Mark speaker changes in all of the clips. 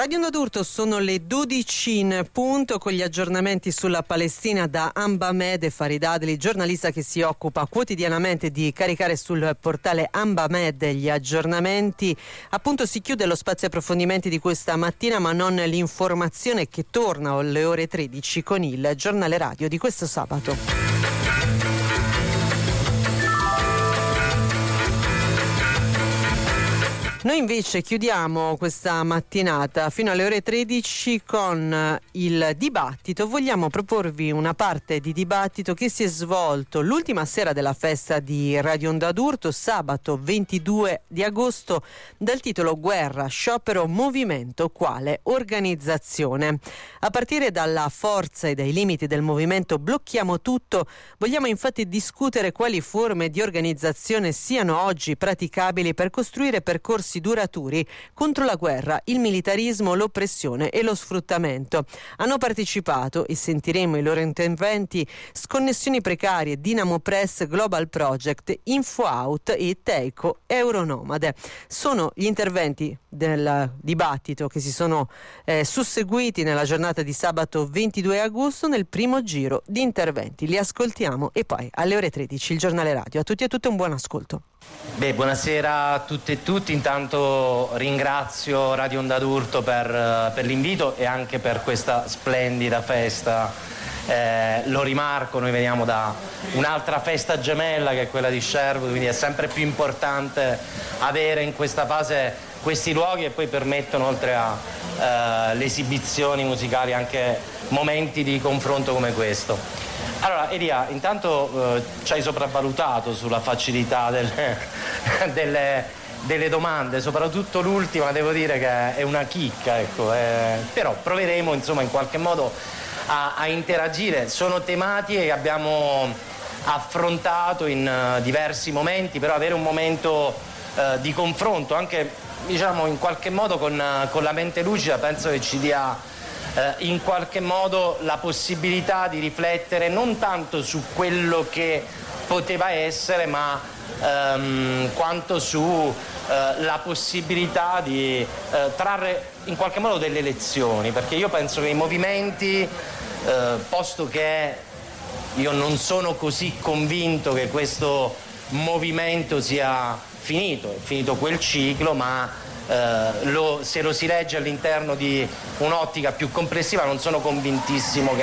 Speaker 1: Radio Onda d'Urto, sono le 12 in punto con gli aggiornamenti sulla Palestina da Amba Med e Farid Adli, giornalista che si occupa quotidianamente di caricare sul portale Amba Med gli aggiornamenti. Appunto si chiude lo spazio approfondimenti di questa mattina, ma non l'informazione, che torna alle ore 13 con il giornale radio di questo sabato. Noi invece chiudiamo questa mattinata fino alle ore 13 con il dibattito. Vogliamo proporvi una parte di dibattito che si è svolto l'ultima sera della festa di Radio Onda d'Urto, sabato 22 di agosto, dal titolo Guerra, sciopero, movimento quale organizzazione. A partire dalla forza e dai limiti del movimento Blocchiamo Tutto, vogliamo infatti discutere quali forme di organizzazione siano oggi praticabili per costruire percorsi duraturi contro la guerra, il militarismo, l'oppressione e lo sfruttamento. Hanno partecipato, e sentiremo i loro interventi, Sconnessioni Precarie, Dinamo Press, Global Project, InfoOut e Teco Euronomade. Sono gli interventi del dibattito che si sono susseguiti nella giornata di sabato 22 agosto nel primo giro di interventi. Li ascoltiamo e poi alle ore 13 il giornale radio. A tutti e a tutte un buon ascolto.
Speaker 2: Buonasera a tutte e tutti. Intanto ringrazio Radio Onda d'Urto per l'invito e anche per questa splendida festa. Lo rimarco, noi veniamo da un'altra festa gemella che è quella di Sherwood, quindi è sempre più importante avere in questa fase questi luoghi, e poi permettono, oltre alle esibizioni musicali, anche momenti di confronto come questo. Allora Elia, intanto ci hai sopravvalutato sulla facilità delle domande, soprattutto l'ultima, devo dire che è una chicca, ecco, però proveremo insomma in qualche modo a interagire. Sono tematiche che abbiamo affrontato in diversi momenti, però avere un momento di confronto anche, diciamo, in qualche modo con la mente lucida, penso che ci dia in qualche modo la possibilità di riflettere non tanto su quello che poteva essere, ma quanto su la possibilità di trarre in qualche modo delle lezioni, perché io penso che i movimenti, posto che io non sono così convinto che questo movimento sia finito, è finito quel ciclo, ma se lo si legge all'interno di un'ottica più complessiva non sono convintissimo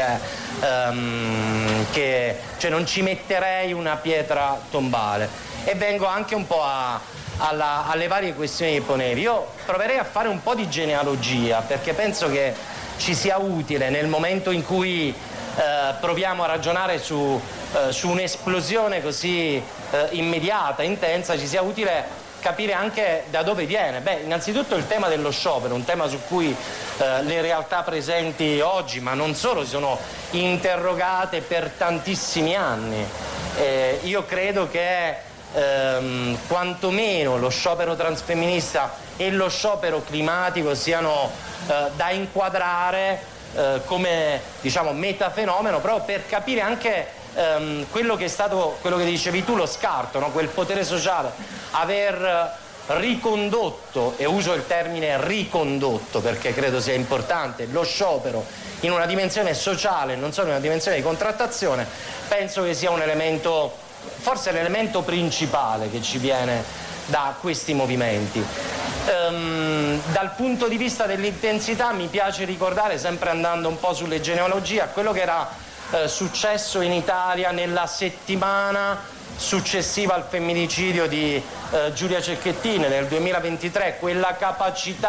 Speaker 2: che cioè non ci metterei una pietra tombale. E vengo anche un po' alle varie questioni che ponevi. Io proverei a fare un po' di genealogia, perché penso che ci sia utile nel momento in cui proviamo a ragionare su un'esplosione così immediata, intensa, ci sia utile capire anche da dove viene. Innanzitutto il tema dello sciopero, un tema su cui le realtà presenti oggi, ma non solo, si sono interrogate per tantissimi anni. Io credo che quantomeno lo sciopero transfemminista e lo sciopero climatico siano da inquadrare come, diciamo, metafenomeno, proprio per capire anche quello che è stato, quello che dicevi tu, lo scarto, no? Quel potere sociale, aver ricondotto, e uso il termine ricondotto perché credo sia importante, lo sciopero in una dimensione sociale, non solo in una dimensione di contrattazione, penso che sia un elemento, forse l'elemento principale che ci viene da questi movimenti. Dal punto di vista dell'intensità mi piace ricordare, sempre andando un po' sulle genealogie, quello che era successo in Italia nella settimana successiva al femminicidio di Giulia Cecchettin nel 2023, quella capacità